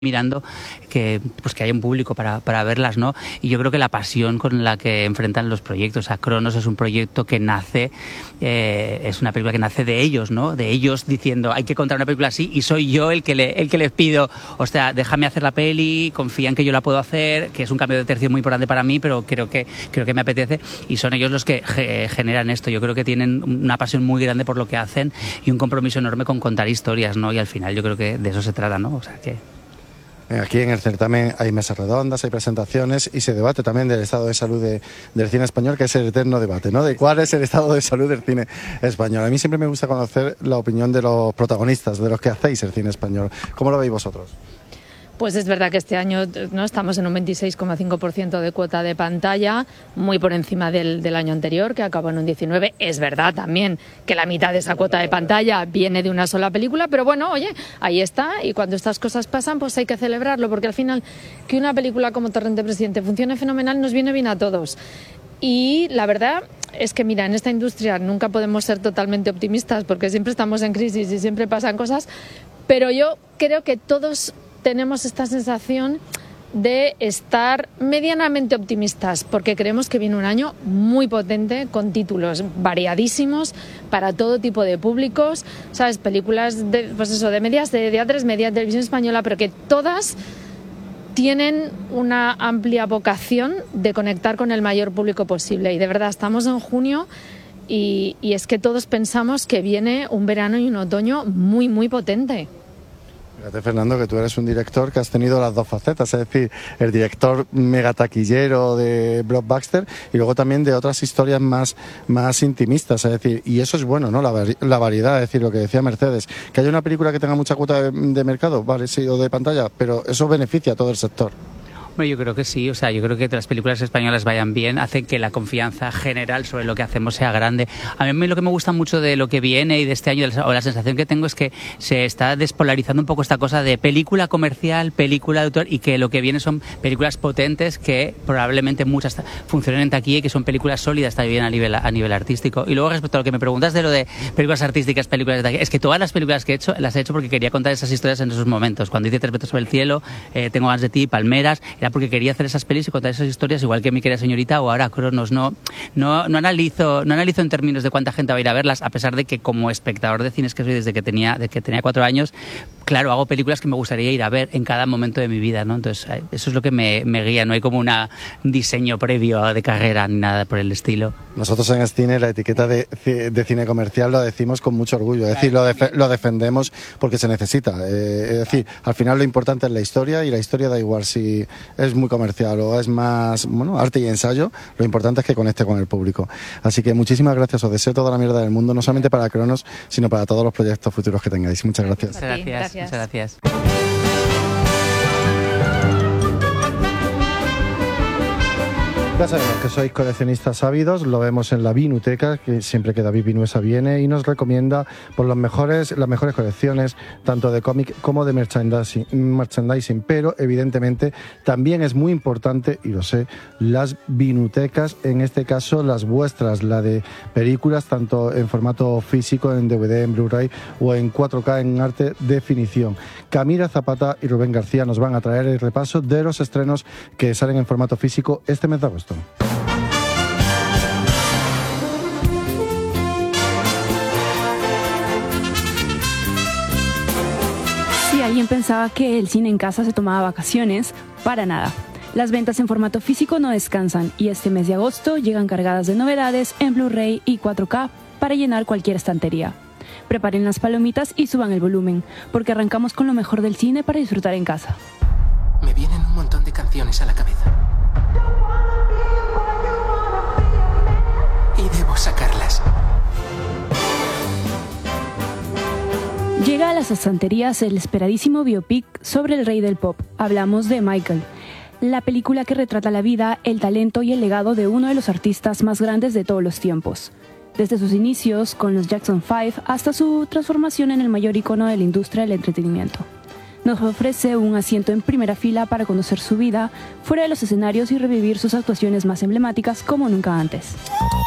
mirando que hay un público para verlas, ¿no? Y yo creo que la pasión con la que enfrentan los proyectos, o sea, Cronos es un proyecto que nace, es una película que nace de ellos, ¿no? De ellos diciendo, hay que contar una película así, y soy yo el que les pido, o sea, déjame hacer la peli, confía en que yo la puedo hacer, que es un cambio de tercio muy importante para mí, pero creo que me apetece, y son ellos los que generan esto. Yo creo que tienen una pasión muy grande por lo que hacen y un compromiso enorme con contar historias, ¿no? Y al final yo creo que de eso se trata, ¿no? O sea, que... Aquí en el certamen hay mesas redondas, hay presentaciones y se debate también del estado de salud del cine español, que es el eterno debate, ¿no? De cuál es el estado de salud del cine español. A mí siempre me gusta conocer la opinión de los protagonistas, de los que hacéis el cine español. ¿Cómo lo veis vosotros? Pues es verdad que este año no estamos en un 26,5% de cuota de pantalla, muy por encima del año anterior, que acabó en un 19%. Es verdad también que la mitad de esa cuota de pantalla viene de una sola película, pero bueno, oye, ahí está, y cuando estas cosas pasan, pues hay que celebrarlo, porque al final que una película como Torrente Presidente funcione fenomenal nos viene bien a todos. Y la verdad es que, mira, en esta industria nunca podemos ser totalmente optimistas, porque siempre estamos en crisis y siempre pasan cosas, pero yo creo que todos tenemos esta sensación de estar medianamente optimistas, porque creemos que viene un año muy potente, con títulos variadísimos para todo tipo de públicos, ¿sabes? Películas de medias, de A3 media, televisión española, pero que todas tienen una amplia vocación de conectar con el mayor público posible. Y de verdad, estamos en junio y es que todos pensamos que viene un verano y un otoño muy, muy potente. Fíjate, Fernando, que tú eres un director que has tenido las dos facetas, es decir, el director megataquillero de blockbuster y luego también de otras historias más intimistas, es decir, y eso es bueno, ¿no? La variedad, es decir, lo que decía Mercedes, que haya una película que tenga mucha cuota de mercado, vale, sí, o de pantalla, pero eso beneficia a todo el sector. Bueno, yo creo que sí, o sea, yo creo que las películas españolas vayan bien, hacen que la confianza general sobre lo que hacemos sea grande. A mí lo que me gusta mucho de lo que viene y de este año, o la sensación que tengo, es que se está despolarizando un poco esta cosa de película comercial, película de autor, y que lo que viene son películas potentes que probablemente muchas funcionen en taquilla y que son películas sólidas también a nivel artístico. Y luego, respecto a lo que me preguntas de lo de películas artísticas, películas de taquilla, es que todas las películas que he hecho, las he hecho porque quería contar esas historias en esos momentos. Cuando hice 3 metros sobre el cielo, Tengo ganas de ti, Palmeras, era porque quería hacer esas pelis y contar esas historias, igual que Mi querida señorita o ahora Cronos. No analizo en términos de cuánta gente va a ir a verlas, a pesar de que como espectador de cines que soy desde que tenía 4 años, claro, hago películas que me gustaría ir a ver en cada momento de mi vida, ¿no? Entonces eso es lo que me guía, no hay como un diseño previo de carrera ni nada por el estilo. Nosotros en Scene la etiqueta de cine comercial lo decimos con mucho orgullo, es decir, lo defendemos porque se necesita, es decir, al final lo importante es la historia, y la historia da igual si es muy comercial o es más, bueno, arte y ensayo, lo importante es que conecte con el público. Así que muchísimas gracias, os deseo toda la mierda del mundo, no solamente para Cronos, sino para todos los proyectos futuros que tengáis. Muchas gracias. Muchas gracias. Ya sabemos que sois coleccionistas ávidos, lo vemos en la Vinuteca, que siempre que David Vinuesa viene y nos recomienda por las mejores colecciones, tanto de cómic como de merchandising, pero evidentemente también es muy importante, y lo sé, las vinutecas, en este caso las vuestras, la de películas, tanto en formato físico, en DVD, en Blu-ray o en 4K en alta definición. Camila Zapata y Rubén García nos van a traer el repaso de los estrenos que salen en formato físico este mes de agosto. Si alguien pensaba que el cine en casa se tomaba vacaciones, para nada. Las ventas en formato físico no descansan y este mes de agosto llegan cargadas de novedades en Blu-ray y 4K para llenar cualquier estantería. Preparen las palomitas y suban el volumen, porque arrancamos con lo mejor del cine para disfrutar en casa. Me vienen un montón de canciones a la cabeza. Y debo sacarlas. Llega a las estanterías el esperadísimo biopic sobre el rey del pop. Hablamos de Michael, la película que retrata la vida, el talento y el legado de uno de los artistas más grandes de todos los tiempos. Desde sus inicios con los Jackson 5 hasta su transformación en el mayor icono de la industria del entretenimiento. Nos ofrece un asiento en primera fila para conocer su vida fuera de los escenarios y revivir sus actuaciones más emblemáticas como nunca antes.